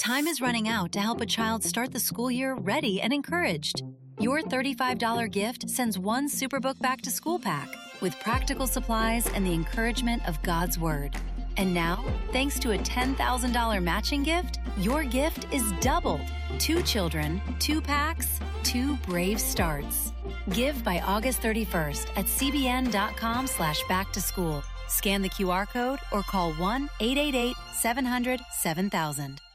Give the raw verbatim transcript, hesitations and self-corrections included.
Time is running out to help a child start the school year ready and encouraged. Your thirty-five dollars gift sends one Superbook Back to School pack with practical supplies and the encouragement of God's Word. And now, thanks to a ten thousand dollars matching gift, your gift is doubled. Two children, two packs, two brave starts. Give by August thirty-first at cbn.com slash back to school. Scan the Q R code or call one eight eight eight, seven hundred, seven thousand.